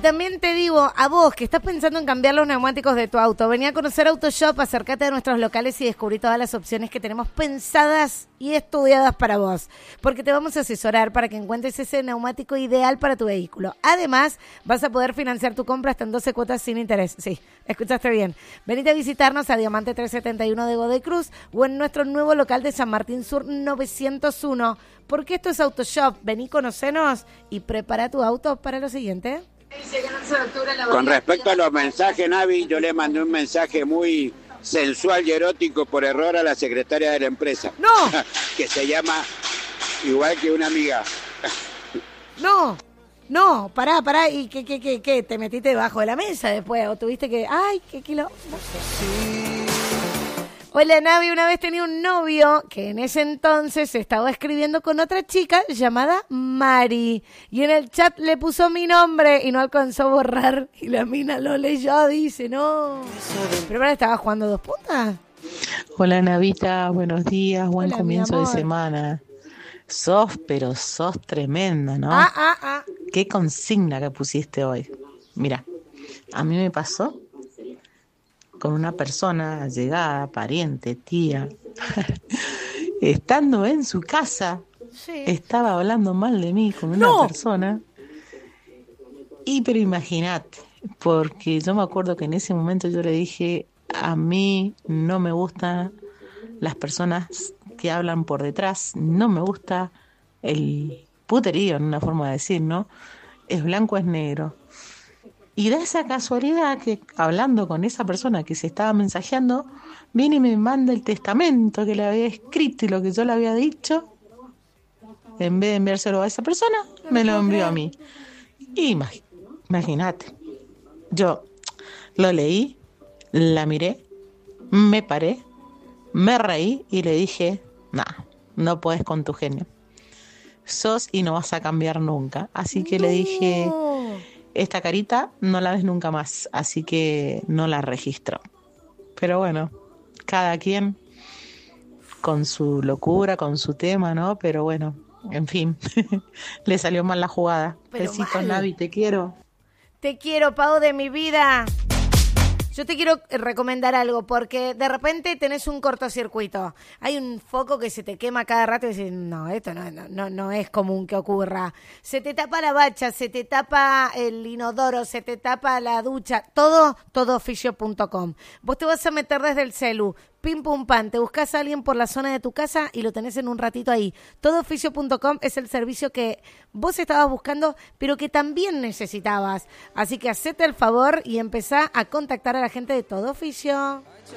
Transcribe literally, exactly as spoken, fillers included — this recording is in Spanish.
también te digo, a vos que estás pensando en cambiar los neumáticos de tu auto, vení a conocer AutoShop, acércate a nuestros locales y descubrí todas las opciones que tenemos pensadas y estudiadas para vos, porque te vamos a asesorar para que encuentres ese neumático ideal para tu vehículo. Además, vas a poder financiar tu compra hasta en doce cuotas sin interés. Sí, escuchaste bien. Venite a visitarnos a Diamante trescientos setenta y uno de Godoy Cruz o en nuestro nuevo local de San Martín Sur novecientos uno, porque esto es AutoShop. Vení, conocenos y prepara tu auto para lo siguiente. Con respecto a los mensajes, Navi, yo le mandé un mensaje muy sensual y erótico por error a la secretaria de la empresa. ¡No! Que se llama igual que una amiga. ¡No! No, pará, pará. ¿Y qué, qué, qué, qué? ¿Te metiste debajo de la mesa después? ¿O tuviste que...? ¡Ay, qué kilo! Hola, Navi, una vez tenía un novio que en ese entonces estaba escribiendo con otra chica llamada Mari. Y en el chat le puso mi nombre y no alcanzó a borrar. Y la mina lo leyó, dice, no. Pero ahora estaba jugando dos puntas. Hola, Navita, buenos días, buen Hola, comienzo de semana. Sos, pero sos tremenda, ¿no? Ah, ah, ah. Qué consigna que pusiste hoy. Mira, a mí me pasó con una persona allegada, pariente, tía, estando en su casa, sí. Estaba hablando mal de mí con una no. persona, y pero imagínate, porque yo me acuerdo que en ese momento yo le dije, a mí no me gustan las personas que hablan por detrás, no me gusta el puterío, en una forma de decir, ¿no? Es blanco, es negro. Y da esa casualidad que hablando con esa persona que se estaba mensajeando, viene y me manda el testamento que le había escrito y lo que yo le había dicho, en vez de enviárselo a esa persona, me lo envió a mí. Y imag- imagínate, yo lo leí, la miré, me paré, me reí y le dije, nah, no puedes con tu genio. Sos y no vas a cambiar nunca. Así que no. Le dije... Esta carita no la ves nunca más, así que no la registro. Pero bueno, cada quien con su locura, con su tema, ¿no? Pero bueno, en fin, le salió mal la jugada. Pero besitos, mal. Navi, te quiero. Te quiero, Pau, de mi vida. Yo te quiero recomendar algo, porque de repente tenés un cortocircuito. Hay un foco que se te quema cada rato y dices, no, esto no, no, no es común que ocurra. Se te tapa la bacha, se te tapa el inodoro, se te tapa la ducha, todo, todo oficio punto com. Vos te vas a meter desde el celu, pim pum pam, te buscas a alguien por la zona de tu casa y lo tenés en un ratito ahí. todo oficio punto com es el servicio que vos estabas buscando, pero que también necesitabas. Así que hacete el favor y empezá a contactar a la gente de Todo Oficio.